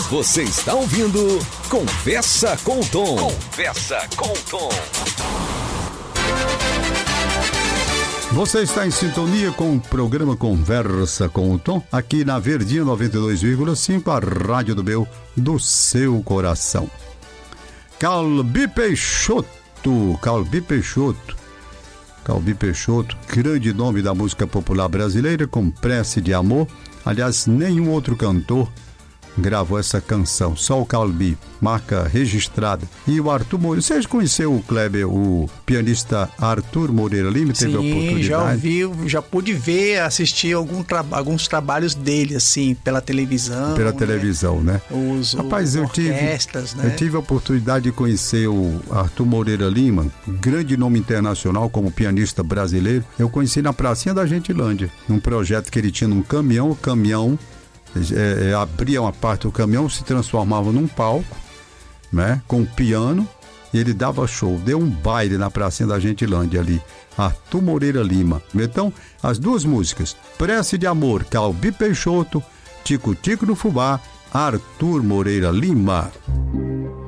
Você está ouvindo Conversa com o Tom. Conversa com o Tom. Você está em sintonia com o programa Conversa com o Tom, aqui na Verdinha 92,5, a rádio do seu coração. Calbi Peixoto, grande nome da música popular brasileira, com Prece de Amor. Aliás, nenhum outro cantor gravou essa canção, só o Calbi, marca registrada. E o Arthur Moreira, você conheceu o Kleber, o pianista Arthur Moreira Lima? Teve a oportunidade? Já ouvi, já pude ver, assistir alguns trabalhos dele, assim, pela televisão. Pela televisão, né? Rapaz, orquestras, né? Eu tive a oportunidade de conhecer o Arthur Moreira Lima, grande nome internacional como pianista brasileiro. Eu conheci na Pracinha da Gentilândia, num projeto que ele tinha num caminhão, abria uma parte do caminhão, se transformava num palco, né, com piano, e ele dava show, deu um baile na Pracinha da Gentilândia ali, Arthur Moreira Lima. Então, as duas músicas, Prece de Amor, Calbi Peixoto, Tico Tico no Fubá, Arthur Moreira Lima.